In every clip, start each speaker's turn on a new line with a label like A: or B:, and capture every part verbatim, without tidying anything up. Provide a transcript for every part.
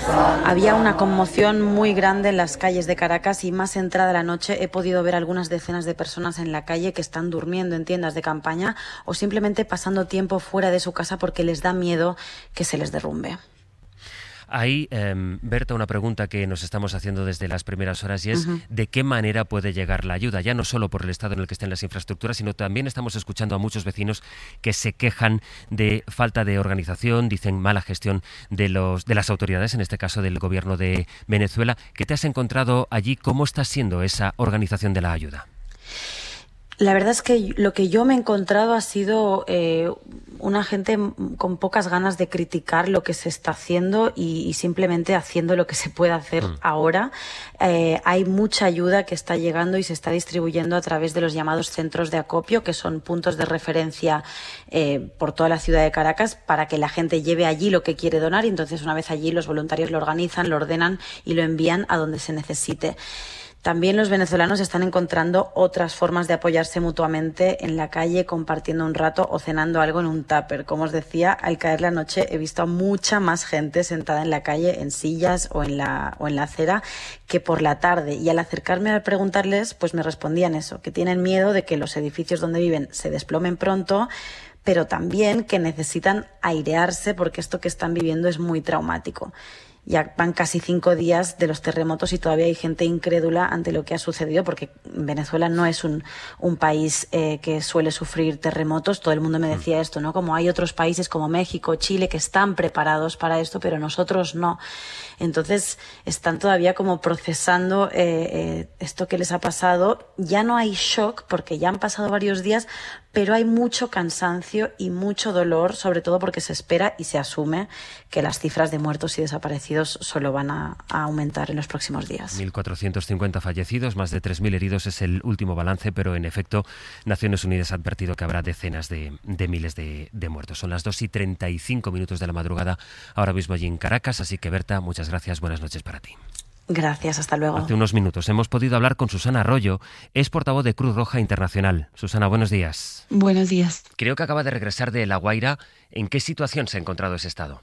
A: Había una conmoción muy grande en las calles de Caracas y más entrada la noche he podido ver algunas decenas de personas en la calle que están durmiendo en tiendas de campaña o simplemente pasando tiempo fuera de su casa porque les da miedo que se les derrumbe.
B: Hay, eh, Berta, una pregunta que nos estamos haciendo desde las primeras horas y es uh-huh. ¿de qué manera puede llegar la ayuda? Ya no solo por el estado en el que estén las infraestructuras, sino también estamos escuchando a muchos vecinos que se quejan de falta de organización, dicen mala gestión de, los, de las autoridades, en este caso del gobierno de Venezuela. ¿Qué te has encontrado allí? ¿Cómo está siendo esa organización de la ayuda?
A: La verdad es que lo que yo me he encontrado ha sido eh, una gente con pocas ganas de criticar lo que se está haciendo y, y simplemente haciendo lo que se puede hacer mm. ahora. Eh, hay mucha ayuda que está llegando y se está distribuyendo a través de los llamados centros de acopio, que son puntos de referencia eh, por toda la ciudad de Caracas para que la gente lleve allí lo que quiere donar y entonces una vez allí los voluntarios lo organizan, lo ordenan y lo envían a donde se necesite. También los venezolanos están encontrando otras formas de apoyarse mutuamente en la calle, compartiendo un rato o cenando algo en un tupper. Como os decía, al caer la noche he visto a mucha más gente sentada en la calle, en sillas o en la, o en la acera, que por la tarde. Y al acercarme a preguntarles, pues me respondían eso, que tienen miedo de que los edificios donde viven se desplomen pronto, pero también que necesitan airearse porque esto que están viviendo es muy traumático. Ya van casi cinco días de los terremotos y todavía hay gente incrédula ante lo que ha sucedido porque Venezuela no es un, un país eh, que suele sufrir terremotos. Todo el mundo me decía esto, ¿no? Como hay otros países como México, Chile, que están preparados para esto, pero nosotros no. Entonces están todavía como procesando eh, eh, esto que les ha pasado. Ya no hay shock porque ya han pasado varios días, pero hay mucho cansancio y mucho dolor, sobre todo porque se espera y se asume que las cifras de muertos y desaparecidos solo van a, a aumentar en los próximos días.
B: mil cuatrocientos cincuenta fallecidos, más de tres mil heridos es el último balance, pero en efecto Naciones Unidas ha advertido que habrá decenas de, de miles de, de muertos. Son las dos y treinta y cinco minutos de la madrugada ahora mismo allí en Caracas, así que Berta, muchas gracias, buenas noches para ti.
A: Gracias, hasta luego.
B: Hace unos minutos hemos podido hablar con Susana Arroyo, es portavoz de Cruz Roja Internacional. Susana, buenos días.
C: Buenos días.
B: Creo que acaba de regresar de La Guaira. ¿En qué situación se ha encontrado ese estado?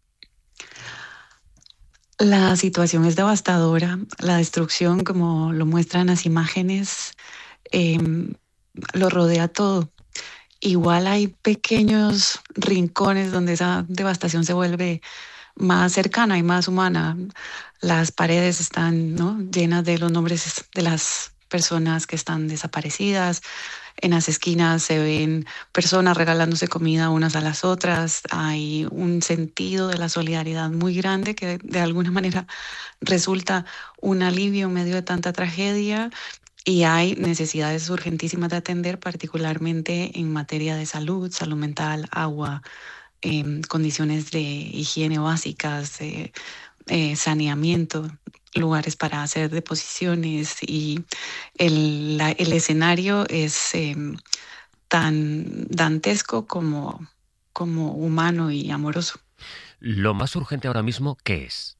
C: La situación es devastadora. La destrucción, como lo muestran las imágenes, eh, lo rodea todo. Igual hay pequeños rincones donde esa devastación se vuelve más cercana y más humana. Las paredes están, ¿no?, llenas de los nombres de las personas que están desaparecidas. En las esquinas se ven personas regalándose comida unas a las otras. Hay un sentido de la solidaridad muy grande que de alguna manera resulta un alivio en medio de tanta tragedia. Y hay necesidades urgentísimas de atender, particularmente en materia de salud, salud mental, agua, eh, condiciones de higiene básicas, eh, eh, saneamiento, lugares para hacer deposiciones, y el, la, el escenario es eh, tan dantesco como, como humano y amoroso.
B: ¿Lo más urgente ahora mismo qué es?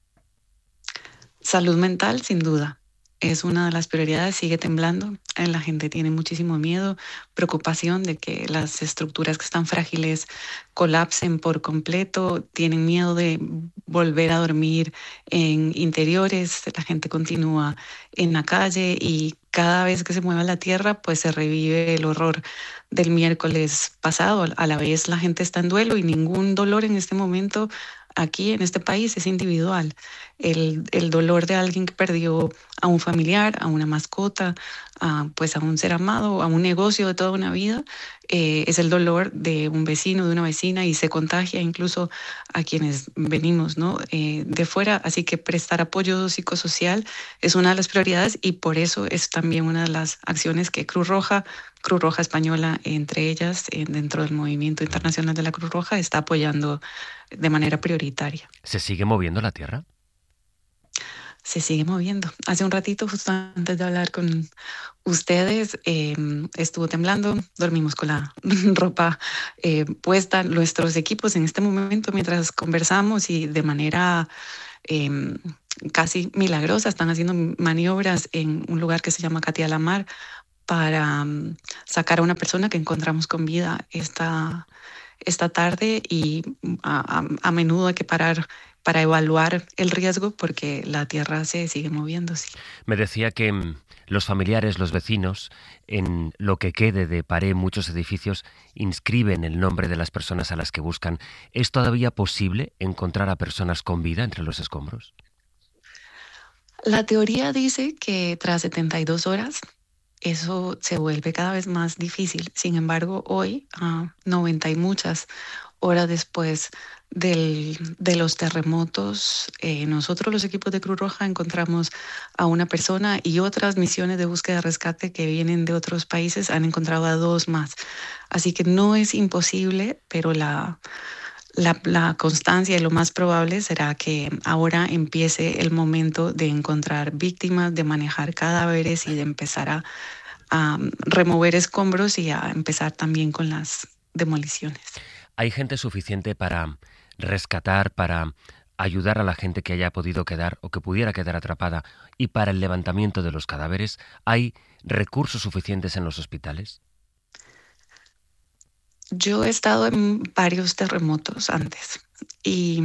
C: Salud mental, sin duda. Es una de las prioridades, sigue temblando. La gente tiene muchísimo miedo, preocupación de que las estructuras que están frágiles colapsen por completo, tienen miedo de volver a dormir en interiores, la gente continúa en la calle y cada vez que se mueve la tierra, pues se revive el horror del miércoles pasado. A la vez la gente está en duelo y ningún dolor en este momento aquí en este país es individual. El, el dolor de alguien que perdió a un familiar, a una mascota, a, pues a un ser amado, a un negocio de toda una vida, eh, es el dolor de un vecino, de una vecina, y se contagia incluso a quienes venimos, ¿no?, eh, de fuera. Así que prestar apoyo psicosocial es una de las prioridades y por eso es también una de las acciones que Cruz Roja, Cruz Roja Española, entre ellas, eh, dentro del movimiento internacional de la Cruz Roja, está apoyando de manera prioritaria.
B: ¿Se sigue moviendo la tierra?
C: Se sigue moviendo. Hace un ratito, justo antes de hablar con ustedes, eh, estuvo temblando, dormimos con la ropa eh, puesta, nuestros equipos en este momento, mientras conversamos y de manera eh, casi milagrosa, están haciendo maniobras en un lugar que se llama Catia la Mar para um, sacar a una persona que encontramos con vida esta, esta tarde, y a, a, a menudo hay que parar para evaluar el riesgo porque la tierra se sigue moviendo. Sí.
B: Me decía que mm, los familiares, los vecinos, en lo que quede de Paré, muchos edificios inscriben el nombre de las personas a las que buscan. ¿Es todavía posible encontrar a personas con vida entre los escombros?
C: La teoría dice que tras setenta y dos horas eso se vuelve cada vez más difícil. Sin embargo, hoy, a noventa y muchas horas después del, de los terremotos, eh, nosotros los equipos de Cruz Roja encontramos a una persona y otras misiones de búsqueda y rescate que vienen de otros países han encontrado a dos más. Así que no es imposible, pero la... La, la constancia y lo más probable será que ahora empiece el momento de encontrar víctimas, de manejar cadáveres y de empezar a, a remover escombros y a empezar también con las demoliciones.
B: ¿Hay gente suficiente para rescatar, para ayudar a la gente que haya podido quedar o que pudiera quedar atrapada y para el levantamiento de los cadáveres? ¿Hay recursos suficientes en los hospitales?
C: Yo he estado en varios terremotos antes y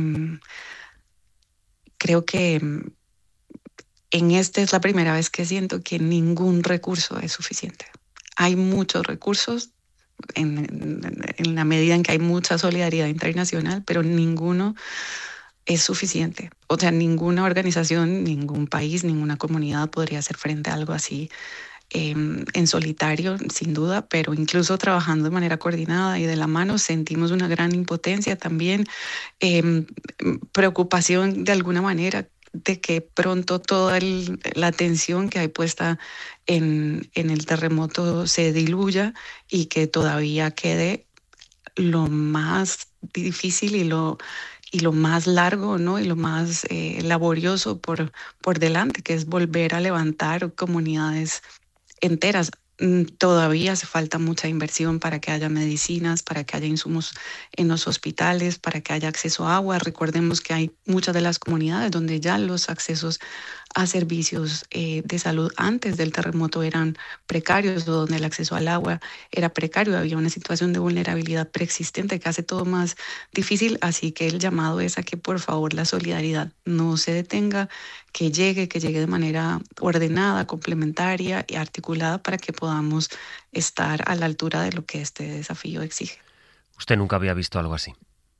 C: creo que en este es la primera vez que siento que ningún recurso es suficiente. Hay muchos recursos en, en, en la medida en que hay mucha solidaridad internacional, pero ninguno es suficiente. O sea, ninguna organización, ningún país, ninguna comunidad podría hacer frente a algo así Eh, en solitario, sin duda, pero incluso trabajando de manera coordinada y de la mano sentimos una gran impotencia también, eh, preocupación de alguna manera de que pronto toda el, la atención que hay puesta en, en el terremoto se diluya y que todavía quede lo más difícil y lo y lo más largo, ¿no? Y lo más eh, laborioso por, por delante, que es volver a levantar comunidades enteras. Todavía hace falta mucha inversión para que haya medicinas, para que haya insumos en los hospitales, para que haya acceso a agua. Recordemos que hay muchas de las comunidades donde ya los accesos a servicios eh, de salud antes del terremoto eran precarios, o donde el acceso al agua era precario. Había una situación de vulnerabilidad preexistente que hace todo más difícil. Así que el llamado es a que por favor la solidaridad no se detenga, que llegue, que llegue de manera ordenada, complementaria y articulada para que podamos estar a la altura de lo que este desafío exige.
B: ¿Usted nunca había visto algo así?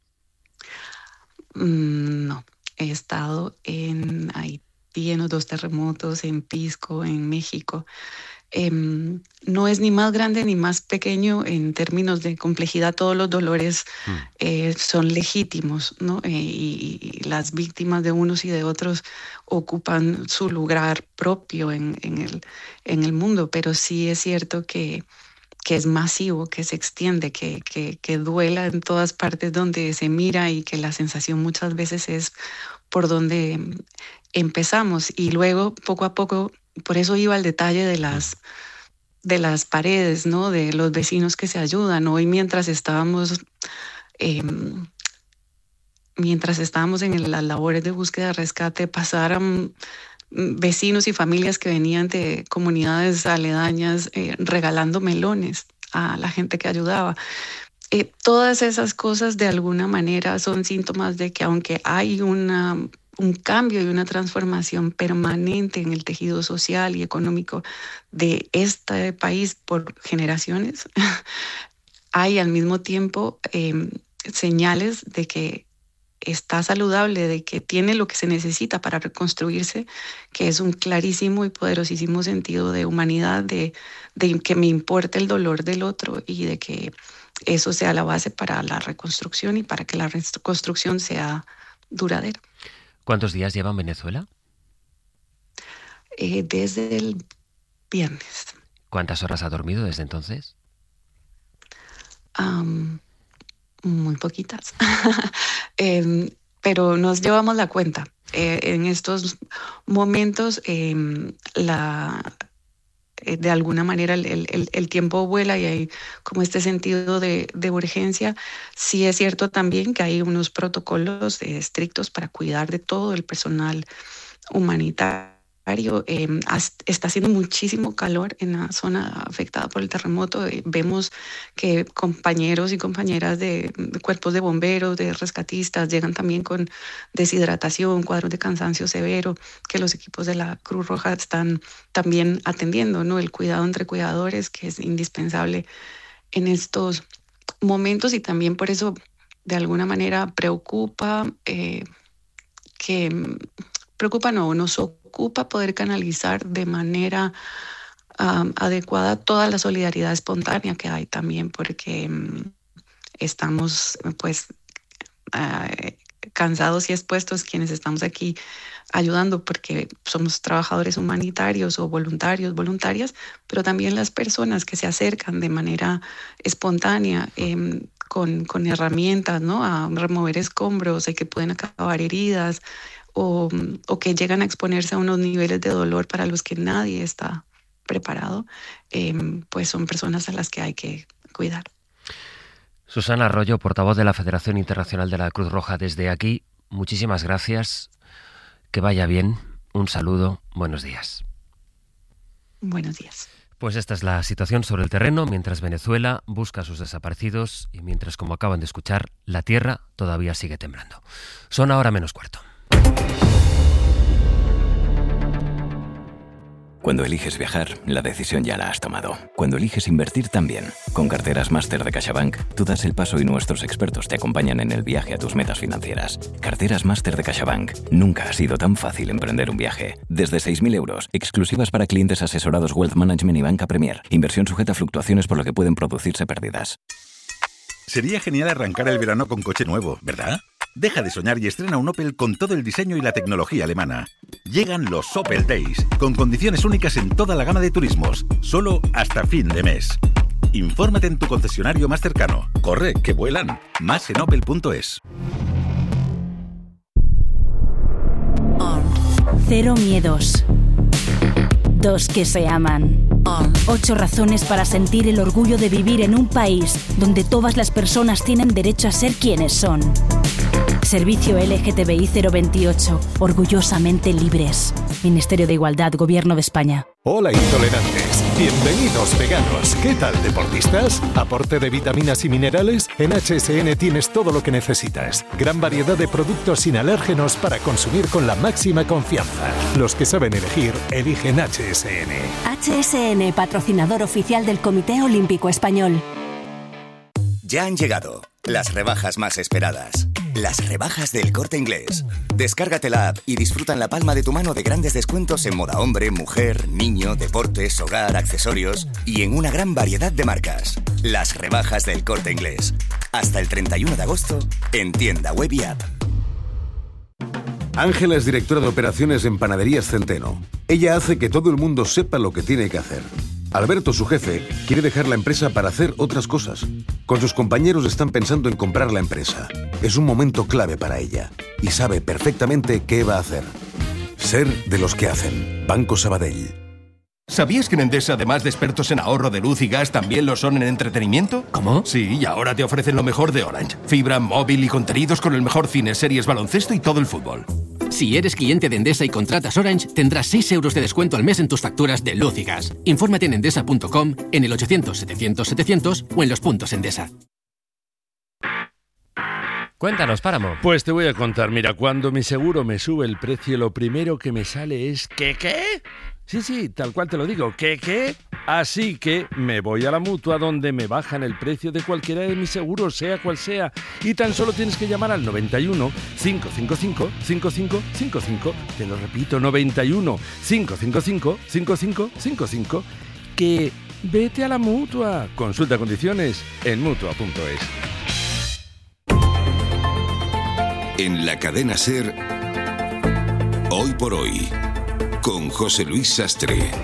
C: Mm, no, he estado en Haití en los dos terremotos, en Pisco, en México. Eh, no es ni más grande ni más pequeño en términos de complejidad. Todos los dolores mm. eh, son legítimos, ¿no? Eh, y, y las víctimas de unos y de otros ocupan su lugar propio en, en, el, en el mundo, pero sí es cierto que, que es masivo, que se extiende, que, que, que duela en todas partes donde se mira y que la sensación muchas veces es por donde empezamos y luego poco a poco. Por eso iba al detalle de las, de las paredes, ¿no? De los vecinos que se ayudan. Hoy mientras estábamos, eh, mientras estábamos en las labores de búsqueda y rescate, pasaron vecinos y familias que venían de comunidades aledañas eh, regalando melones a la gente que ayudaba. Eh, todas esas cosas de alguna manera son síntomas de que aunque hay una... un cambio y una transformación permanente en el tejido social y económico de este país por generaciones, hay al mismo tiempo eh, señales de que está saludable, de que tiene lo que se necesita para reconstruirse, que es un clarísimo y poderosísimo sentido de humanidad, de, de que me importa el dolor del otro y de que eso sea la base para la reconstrucción y para que la reconstrucción sea duradera.
B: ¿Cuántos días lleva en Venezuela?
C: Eh, desde el viernes.
B: ¿Cuántas horas ha dormido desde entonces?
C: Um, muy poquitas. eh, pero nos llevamos la cuenta. Eh, en estos momentos, eh, la, eh, de alguna manera el, el, el tiempo vuela y hay como este sentido de, de urgencia. Sí es cierto también que hay unos protocolos eh, estrictos para cuidar de todo el personal humanitario Eh, está haciendo muchísimo calor en la zona afectada por el terremoto. Eh, vemos que compañeros y compañeras de, de cuerpos de bomberos, de rescatistas, llegan también con deshidratación, cuadros de cansancio severo, que los equipos de la Cruz Roja están también atendiendo, ¿no? El cuidado entre cuidadores, que es indispensable en estos momentos, y también por eso de alguna manera preocupa eh, que preocupa no, nos ocupa poder canalizar de manera um, adecuada toda la solidaridad espontánea que hay también, porque um, estamos pues uh, cansados y expuestos quienes estamos aquí ayudando, porque somos trabajadores humanitarios o voluntarios, voluntarias, pero también las personas que se acercan de manera espontánea eh, con, con herramientas, ¿no? A remover escombros, y que pueden acabar heridas, o, o que llegan a exponerse a unos niveles de dolor para los que nadie está preparado, eh, pues son personas a las que hay que cuidar.
B: Susana Arroyo, portavoz de la Federación Internacional de la Cruz Roja, desde aquí, muchísimas gracias. Que vaya bien, un saludo, buenos días.
C: Buenos días.
B: Pues esta es la situación sobre el terreno mientras Venezuela busca a sus desaparecidos y mientras, como acaban de escuchar, la tierra todavía sigue temblando. Son ahora menos cuarto.
D: Cuando eliges viajar, la decisión ya la has tomado. Cuando eliges invertir, también. Con Carteras Máster de CaixaBank, tú das el paso y nuestros expertos te acompañan en el viaje a tus metas financieras. Carteras Máster de CaixaBank. Nunca ha sido tan fácil emprender un viaje. Desde seis mil euros, exclusivas para clientes asesorados Wealth Management y Banca Premier. Inversión sujeta a fluctuaciones por lo que pueden producirse pérdidas.
E: Sería genial arrancar el verano con coche nuevo, ¿verdad? Deja de soñar y estrena un Opel con todo el diseño y la tecnología alemana. Llegan los Opel Days, con condiciones únicas en toda la gama de turismos, solo hasta fin de mes. Infórmate en tu concesionario más cercano. Corre, que vuelan. Más en opel punto es.
F: Cero miedos. Dos que se aman. Ocho razones para sentir el orgullo de vivir en un país donde todas las personas tienen derecho a ser quienes son. Servicio L G T B I cero veintiocho. Orgullosamente libres. Ministerio de Igualdad, Gobierno de España.
G: Hola intolerantes, bienvenidos veganos. ¿Qué tal, deportistas? ¿Aporte de vitaminas y minerales? En H S N tienes todo lo que necesitas. Gran variedad de productos sin alérgenos para consumir con la máxima confianza. Los que saben elegir, eligen H S N.
H: H S N, patrocinador oficial del Comité Olímpico Español.
I: Ya han llegado las rebajas más esperadas. Las rebajas del Corte Inglés. Descárgate la app y disfruta en la palma de tu mano de grandes descuentos en moda hombre, mujer, niño, deportes, hogar, accesorios y en una gran variedad de marcas. Las rebajas del Corte Inglés. Hasta el treinta y uno de agosto en tienda web y app.
J: Ángela es directora de operaciones en Panaderías Centeno. Ella hace que todo el mundo sepa lo que tiene que hacer. Alberto, su jefe, quiere dejar la empresa para hacer otras cosas. Con sus compañeros están pensando en comprar la empresa. Es un momento clave para ella y sabe perfectamente qué va a hacer. Ser de los que hacen. Banco Sabadell.
K: ¿Sabías que en Endesa, además de expertos en ahorro de luz y gas, también lo son en entretenimiento?
B: ¿Cómo?
K: Sí, y ahora te ofrecen lo mejor de Orange. Fibra, móvil y contenidos con el mejor cine, series, baloncesto y todo el fútbol.
L: Si eres cliente de Endesa y contratas Orange, tendrás seis euros de descuento al mes en tus facturas de luz y gas. Infórmate en endesa punto com, en el ochocientos, setecientos, setecientos o en los puntos Endesa.
B: Cuéntanos, Páramo.
M: Pues te voy a contar. Mira, cuando mi seguro me sube el precio, lo primero que me sale es ¿qué qué? Sí, sí, tal cual te lo digo. ¿Qué qué? Así que me voy a la Mutua, donde me bajan el precio de cualquiera de mis seguros, sea cual sea. Y tan solo tienes que llamar al noventa y uno, cinco cinco cinco, cinco cinco cinco cinco. Te lo repito, noventa y uno, cinco cinco cinco, cinco cinco cinco cinco. Que vete a la Mutua. Consulta condiciones en mutua punto es.
N: En la cadena SER, Hoy por Hoy, con José Luis Sastre.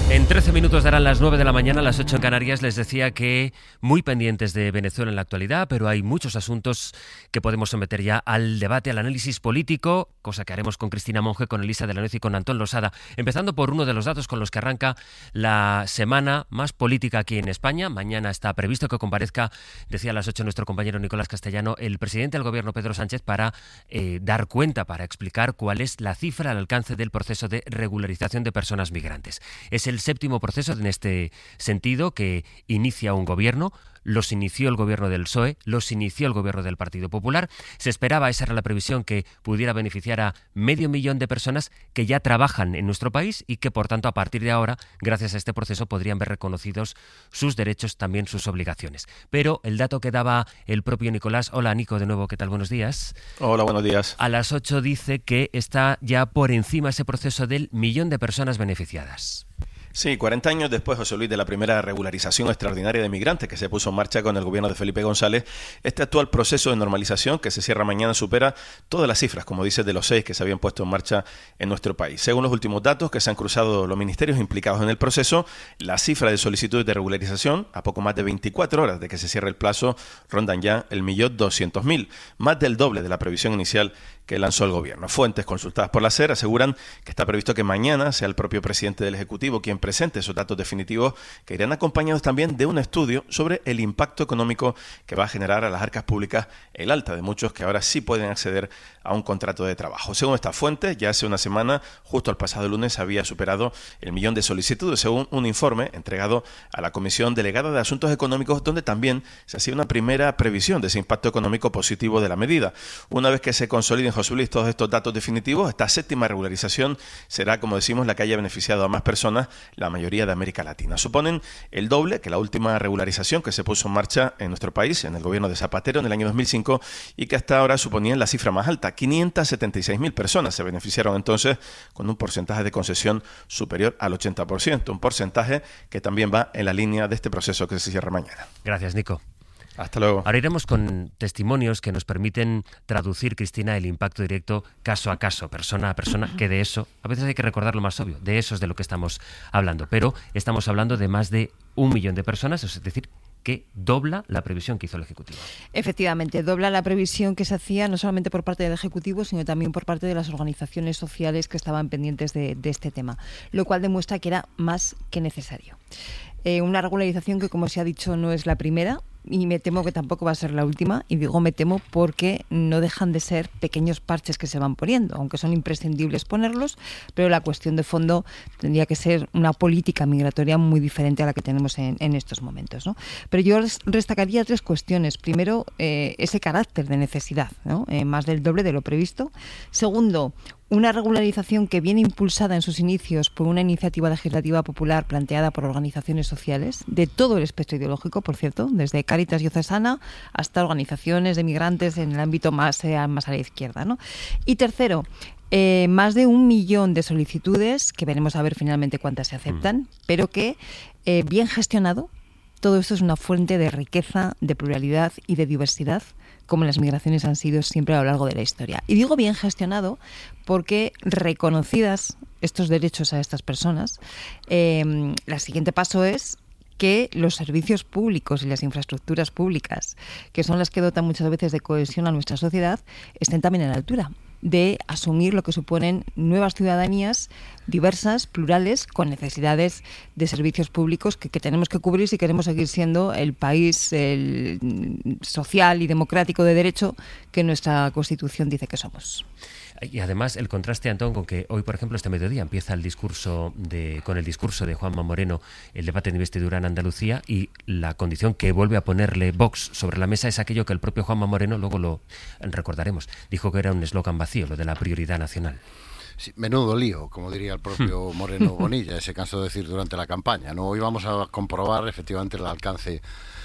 B: En trece minutos darán las nueve de la mañana, las ocho en Canarias. Les decía que muy pendientes de Venezuela en la actualidad, pero hay muchos asuntos que podemos someter ya al debate, al análisis político, cosa que haremos con Cristina Monge, con Elisa de la Nuez y con Antón Losada. Empezando por uno de los datos con los que arranca la semana más política aquí en España. Mañana está previsto que comparezca, decía a las ocho nuestro compañero Nicolás Castellano, el presidente del Gobierno, Pedro Sánchez, para eh, dar cuenta, para explicar cuál es la cifra al alcance del proceso de regularización de personas migrantes. Es el séptimo proceso en este sentido que inicia un gobierno. Los inició el gobierno del P S O E, los inició el gobierno del Partido Popular. Se esperaba, esa era la previsión, que pudiera beneficiar a medio millón de personas que ya trabajan en nuestro país y que, por tanto, a partir de ahora, gracias a este proceso, podrían ver reconocidos sus derechos, también sus obligaciones. Pero el dato que daba el propio Nicolás, hola Nico, de nuevo, ¿qué tal? Buenos días.
O: Hola, buenos días.
B: A las ocho dice que está ya por encima ese proceso del millón de personas beneficiadas.
O: Sí, cuarenta años después, José Luis, de la primera regularización extraordinaria de migrantes que se puso en marcha con el gobierno de Felipe González, este actual proceso de normalización que se cierra mañana supera todas las cifras, como dices, de los seis que se habían puesto en marcha en nuestro país. Según los últimos datos que se han cruzado los ministerios implicados en el proceso, la cifra de solicitudes de regularización, a poco más de veinticuatro horas de que se cierre el plazo, rondan ya el millón doscientos mil, más del doble de la previsión inicial que lanzó el gobierno. Fuentes consultadas por la SER aseguran que está previsto que mañana sea el propio presidente del Ejecutivo quien presente esos datos definitivos, que irán acompañados también de un estudio sobre el impacto económico que va a generar a las arcas públicas el alta de muchos que ahora sí pueden acceder a un contrato de trabajo. Según esta fuente, ya hace una semana, justo el pasado lunes, había superado el millón de solicitudes, según un informe entregado a la Comisión Delegada de Asuntos Económicos, donde también se hacía una primera previsión de ese impacto económico positivo de la medida. Una vez que se consoliden, José Luis, todos estos datos definitivos, esta séptima regularización será, como decimos, la que haya beneficiado a más personas, la mayoría de América Latina. Suponen el doble que la última regularización que se puso en marcha en nuestro país, en el gobierno de Zapatero, en el año dos mil cinco, y que hasta ahora suponían la cifra más alta. quinientas setenta y seis mil personas se beneficiaron entonces, con un porcentaje de concesión superior al ochenta por ciento, un porcentaje que también va en la línea de este proceso que se cierra mañana.
B: Gracias, Nico.
O: Hasta luego.
B: Ahora iremos con testimonios que nos permiten traducir, Cristina, el impacto directo caso a caso, persona a persona, que de eso, a veces hay que recordar lo más obvio, de eso es de lo que estamos hablando. Pero estamos hablando de más de un millón de personas, es decir, que dobla la previsión que hizo el Ejecutivo.
P: Efectivamente, dobla la previsión que se hacía no solamente por parte del Ejecutivo, sino también por parte de las organizaciones sociales que estaban pendientes de, de este tema, lo cual demuestra que era más que necesario. Eh, una regularización que, como se ha dicho, no es la primera, y me temo que tampoco va a ser la última, y digo me temo porque no dejan de ser pequeños parches que se van poniendo, aunque son imprescindibles ponerlos, pero la cuestión de fondo tendría que ser una política migratoria muy diferente a la que tenemos en, en estos momentos, ¿no? Pero yo destacaría tres cuestiones. Primero, eh, ese carácter de necesidad, ¿no? Eh, más del doble de lo previsto. Segundo, una regularización que viene impulsada en sus inicios por una iniciativa legislativa popular planteada por organizaciones sociales de todo el espectro ideológico, por cierto, desde Cáritas Diocesana hasta organizaciones de migrantes en el ámbito más, eh, más a la izquierda, ¿no? Y tercero, eh, más de un millón de solicitudes, que veremos a ver finalmente cuántas se aceptan, mm. pero que, eh, bien gestionado, todo esto es una fuente de riqueza, de pluralidad y de diversidad, como las migraciones han sido siempre a lo largo de la historia. Y digo bien gestionado porque, reconocidas estos derechos a estas personas, eh, el siguiente paso es que los servicios públicos y las infraestructuras públicas, que son las que dotan muchas veces de cohesión a nuestra sociedad, estén también a la altura de asumir lo que suponen nuevas ciudadanías diversas, plurales, con necesidades de servicios públicos que, que tenemos que cubrir si queremos seguir siendo el país el social y democrático de derecho que nuestra Constitución dice que somos.
B: Y además el contraste, Antón, con que hoy, por ejemplo, este mediodía empieza el discurso de, con el discurso de Juanma Moreno, el debate de investidura en Andalucía, y la condición que vuelve a ponerle Vox sobre la mesa es aquello que el propio Juanma Moreno, luego lo recordaremos, dijo que era un eslogan vacío, lo de la prioridad nacional.
Q: Sí, menudo lío, como diría el propio Moreno Bonilla, se cansó de decir durante la campaña, ¿no? Hoy vamos a comprobar efectivamente el alcance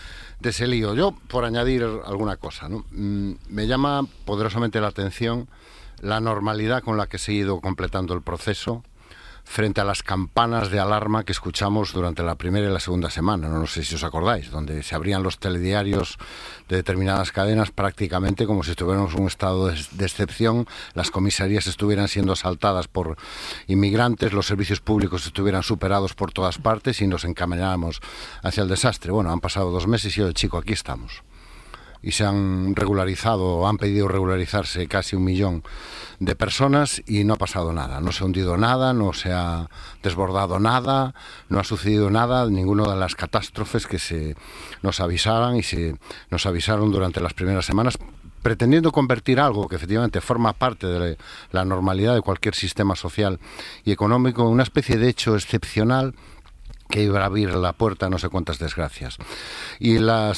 Q: de ese lío. Yo, por añadir alguna cosa, ¿no? Mm, me llama poderosamente la atención la normalidad con la que se ha ido completando el proceso, frente a las campanas de alarma que escuchamos durante la primera y la segunda semana, no, no sé si os acordáis, donde se abrían los telediarios de determinadas cadenas prácticamente como si estuviéramos en un estado de, de excepción, las comisarías estuvieran siendo asaltadas por inmigrantes, los servicios públicos estuvieran superados por todas partes y nos encamináramos hacia el desastre. Bueno, han pasado dos meses y hoy, chico, aquí estamos. Y se han regularizado, han pedido regularizarse casi un millón de personas y no ha pasado nada. No se ha hundido nada, no se ha desbordado nada, no ha sucedido nada, ninguna de las catástrofes que se nos avisaran y se nos avisaron durante las primeras semanas, pretendiendo convertir algo que efectivamente forma parte de la normalidad de cualquier sistema social y económico en una especie de hecho excepcional que iba a abrir la puerta a no sé cuántas desgracias. Y las